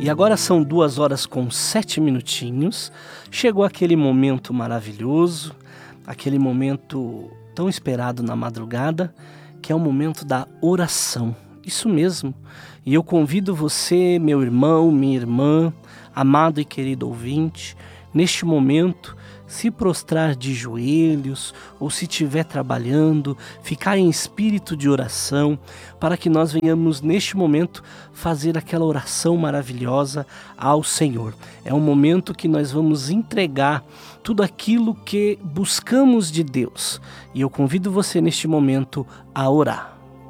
E agora são 2h07. Chegou aquele momento maravilhoso, aquele momento tão esperado na madrugada, que é o momento da oração. Isso mesmo. E eu convido você, meu irmão, minha irmã, amado e querido ouvinte, neste momento, se prostrar de joelhos ou se estiver trabalhando, ficar em espírito de oração, para que nós venhamos neste momento fazer aquela oração maravilhosa ao Senhor. É um momento que nós vamos entregar tudo aquilo que buscamos de Deus. E eu convido você neste momento a orar.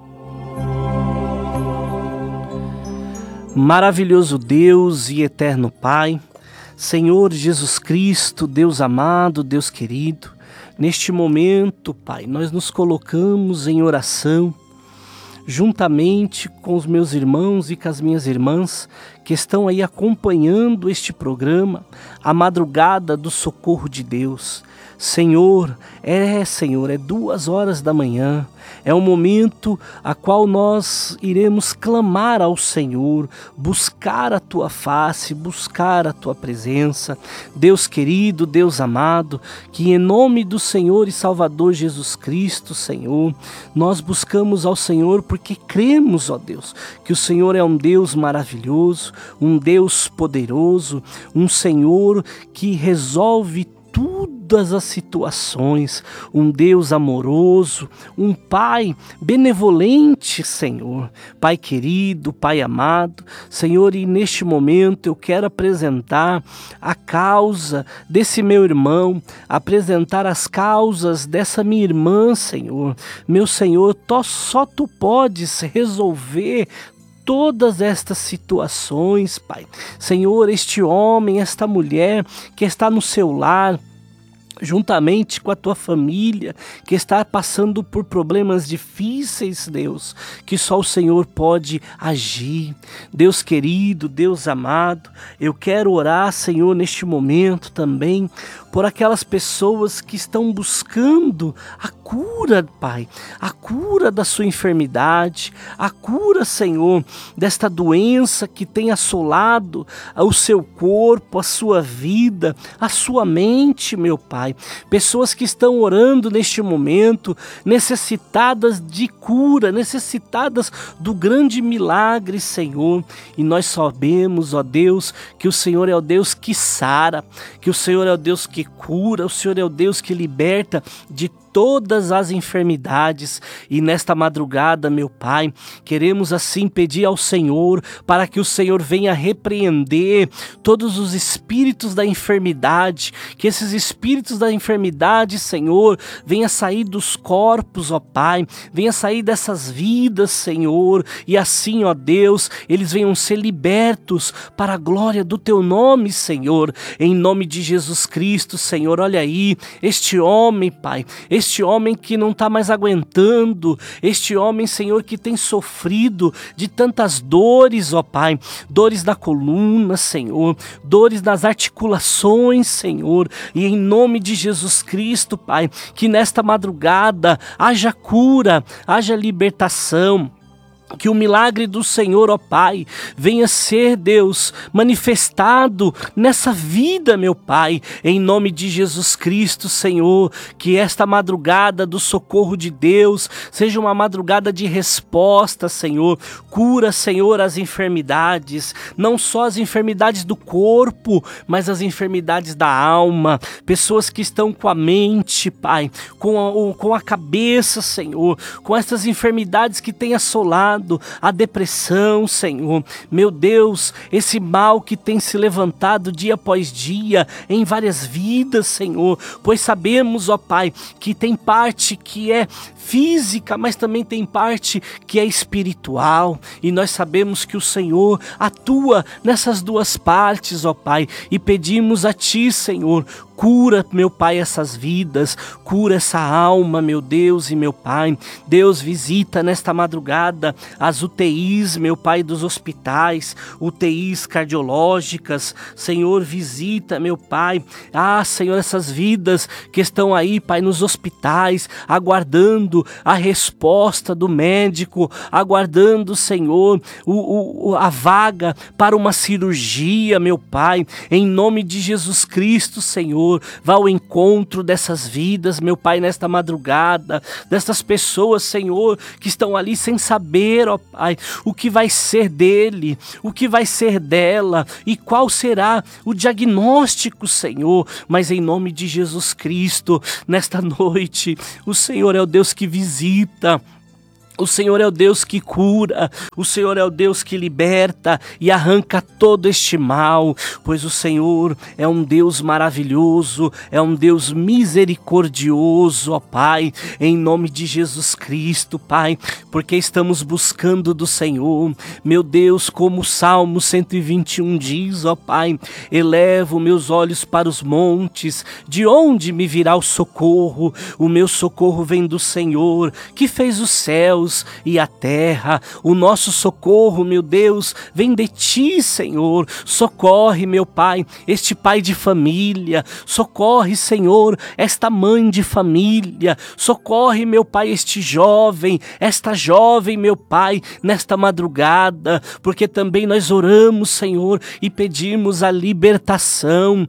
Maravilhoso Deus e eterno Pai, Senhor Jesus Cristo, Deus amado, Deus querido, neste momento, Pai, nós nos colocamos em oração, juntamente com os meus irmãos e com as minhas irmãs que estão aí acompanhando este programa, a madrugada do socorro de Deus. Senhor, Senhor, é 2h, é um momento a qual nós iremos clamar ao Senhor, buscar a Tua face, buscar a Tua presença. Deus querido, Deus amado, que em nome do Senhor e Salvador Jesus Cristo, Senhor, nós buscamos ao Senhor porque cremos, ó Deus, que o Senhor é um Deus maravilhoso, um Deus poderoso, um Senhor que resolve todas as situações, um Deus amoroso, um Pai benevolente, Senhor, Pai querido, Pai amado, Senhor, e neste momento eu quero apresentar a causa desse meu irmão, apresentar as causas dessa minha irmã, Senhor, meu Senhor, só Tu podes resolver todas estas situações, Pai. Senhor, este homem, esta mulher que está no seu lar, juntamente com a tua família, que está passando por problemas difíceis, Deus, que só o Senhor pode agir. Deus querido, Deus amado, eu quero orar, Senhor, neste momento também, por aquelas pessoas que estão buscando a cura, Pai, a cura da sua enfermidade, a cura, Senhor, desta doença que tem assolado o seu corpo, a sua vida, a sua mente, meu Pai. Pessoas que estão orando neste momento, necessitadas de cura, necessitadas do grande milagre, Senhor. E nós sabemos, ó Deus, que o Senhor é o Deus que sara, que o Senhor é o Deus que cura, o Senhor é o Deus que liberta de todas as enfermidades. E nesta madrugada, meu Pai, queremos assim pedir ao Senhor para que o Senhor venha repreender todos os espíritos da enfermidade, que esses espíritos da enfermidade, Senhor, venha sair dos corpos, ó Pai, venha sair dessas vidas, Senhor, e assim, ó Deus, eles venham ser libertos para a glória do Teu nome, Senhor, em nome de Jesus Cristo, Senhor. Olha aí, este homem, Pai, este homem que não está mais aguentando, este homem, Senhor, que tem sofrido de tantas dores, ó Pai, dores da coluna, Senhor, dores das articulações, Senhor, e em nome de Jesus Cristo, Pai, que nesta madrugada haja cura, haja libertação, que o milagre do Senhor, ó Pai, venha ser, Deus, manifestado nessa vida, meu Pai, em nome de Jesus Cristo, Senhor, que esta madrugada do socorro de Deus seja uma madrugada de resposta, Senhor. Cura, Senhor, as enfermidades, não só as enfermidades do corpo, mas as enfermidades da alma, pessoas que estão com a mente, Pai, com a cabeça, Senhor, com essas enfermidades que têm assolado a depressão, Senhor, meu Deus, esse mal que tem se levantado dia após dia em várias vidas, Senhor, pois sabemos, ó Pai, que tem parte que é física, mas também tem parte que é espiritual, e nós sabemos que o Senhor atua nessas duas partes, ó Pai, e pedimos a Ti, Senhor, cura, meu Pai, essas vidas, cura essa alma, meu Deus e meu Pai. Deus, visita nesta madrugada as UTIs, meu Pai, dos hospitais, UTIs cardiológicas, Senhor, visita, meu Pai, Senhor, essas vidas que estão aí, Pai, nos hospitais, aguardando aguardando a resposta do médico, aguardando, Senhor, a vaga para uma cirurgia, meu Pai, em nome de Jesus Cristo, Senhor, vá ao encontro dessas vidas, meu Pai, nesta madrugada, dessas pessoas, Senhor, que estão ali sem saber, ó Pai, o que vai ser dele, o que vai ser dela e qual será o diagnóstico, Senhor, mas em nome de Jesus Cristo, nesta noite, o Senhor é o Deus que visita. O Senhor é o Deus que cura, o Senhor é o Deus que liberta e arranca todo este mal, pois o Senhor é um Deus maravilhoso, é um Deus misericordioso, ó Pai, em nome de Jesus Cristo, Pai, porque estamos buscando do Senhor, meu Deus, como o Salmo 121 diz, ó Pai, elevo meus olhos para os montes, de onde me virá o socorro? O meu socorro vem do Senhor, que fez os céus e a terra. O nosso socorro, meu Deus, vem de ti, Senhor. Socorre, meu Pai, este pai de família. Socorre, Senhor, esta mãe de família. Socorre, meu Pai, este jovem, esta jovem, meu Pai, nesta madrugada, porque também nós oramos, Senhor, e pedimos a libertação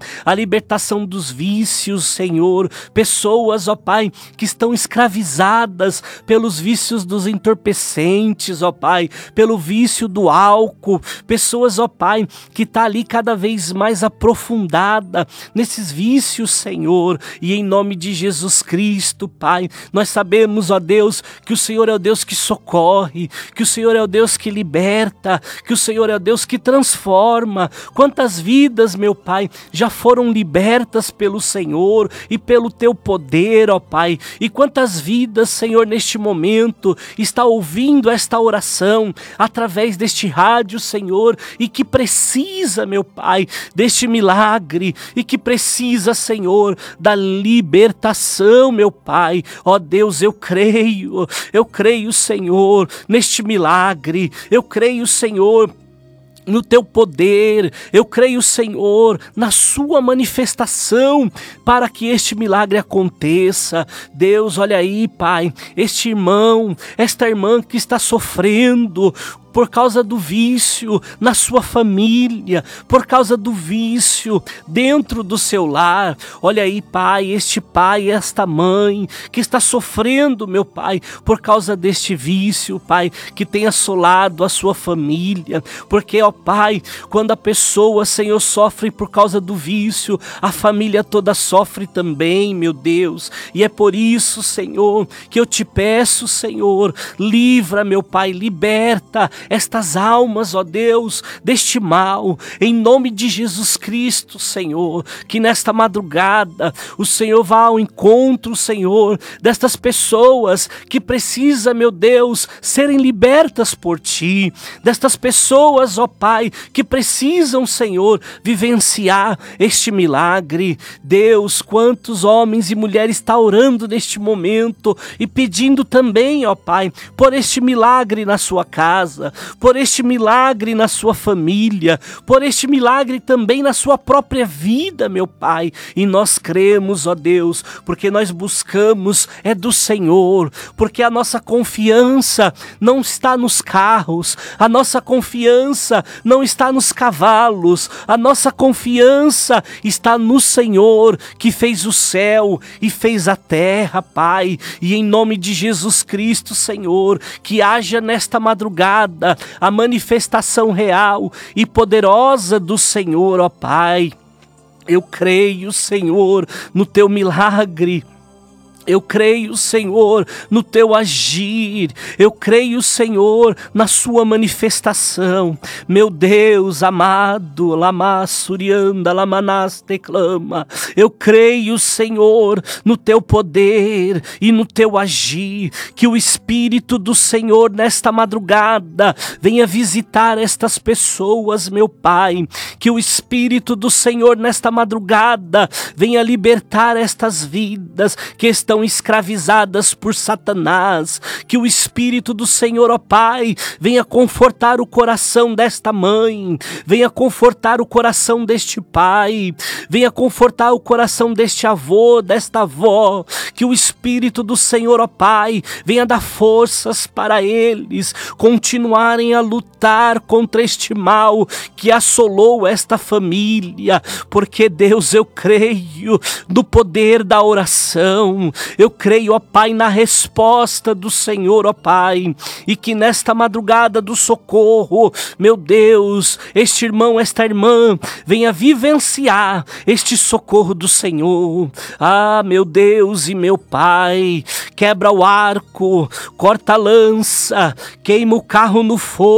dos vícios, Senhor. Pessoas, ó Pai, que estão escravizadas pelos vícios dos entorpecentes, ó Pai, pelo vício do álcool, pessoas, ó Pai, que está ali cada vez mais aprofundada nesses vícios, Senhor, e em nome de Jesus Cristo, Pai, nós sabemos, ó Deus, que o Senhor é o Deus que socorre, que o Senhor é o Deus que liberta, que o Senhor é o Deus que transforma. Quantas vidas, meu Pai, já foram libertas pelo Senhor e pelo Teu poder, ó Pai, e quantas vidas, Senhor, neste momento, está ouvindo esta oração através deste rádio, Senhor, e que precisa, meu Pai, deste milagre, e que precisa, Senhor, da libertação, meu Pai. Ó Deus, eu creio, Senhor, neste milagre, eu creio, Senhor, no Teu poder, eu creio, Senhor, na Sua manifestação para que este milagre aconteça. Deus, olha aí, Pai, este irmão, esta irmã que está sofrendo por causa do vício na sua família, por causa do vício dentro do seu lar. Olha aí, Pai, este pai, esta mãe que está sofrendo, meu Pai, por causa deste vício, Pai, que tem assolado a sua família. Porque, ó Pai, quando a pessoa, Senhor, sofre por causa do vício, a família toda sofre também, meu Deus. E é por isso, Senhor, que eu te peço, Senhor, livra, meu Pai, liberta estas almas, ó Deus, deste mal, em nome de Jesus Cristo, Senhor, que nesta madrugada o Senhor vá ao encontro, Senhor, destas pessoas que precisam, meu Deus, serem libertas por Ti, destas pessoas, ó Pai, que precisam, Senhor, vivenciar este milagre. Deus, quantos homens e mulheres estão orando neste momento e pedindo também, ó Pai, por este milagre na sua casa, por este milagre na sua família, por este milagre também na sua própria vida, meu Pai. E nós cremos, ó Deus, porque nós buscamos é do Senhor, porque a nossa confiança não está nos carros, a nossa confiança não está nos cavalos, a nossa confiança está no Senhor, que fez o céu e fez a terra, Pai. E em nome de Jesus Cristo, Senhor, que haja nesta madrugada a manifestação real e poderosa do Senhor, ó Pai. Eu creio, Senhor, no Teu milagre. Eu creio, Senhor, no Teu agir. Eu creio, Senhor, na Sua manifestação. Meu Deus amado, lama surianda, lamanas teclama. Eu creio, Senhor, no Teu poder e no Teu agir. Que o Espírito do Senhor nesta madrugada venha visitar estas pessoas, meu Pai. Que o Espírito do Senhor nesta madrugada venha libertar estas vidas que estão estão escravizadas por Satanás. Que o Espírito do Senhor, ó Pai, venha confortar o coração desta mãe, venha confortar o coração deste pai, venha confortar o coração deste avô, desta avó. Que o Espírito do Senhor, ó Pai, venha dar forças para eles continuarem a lutar contra este mal que assolou esta família, porque Deus, eu creio no poder da oração, eu creio, ó Pai, na resposta do Senhor, ó Pai, e que nesta madrugada do socorro, meu Deus, este irmão, esta irmã, venha vivenciar este socorro do Senhor. Ah, meu Deus e meu Pai, quebra o arco, corta a lança, queima o carro no fogo,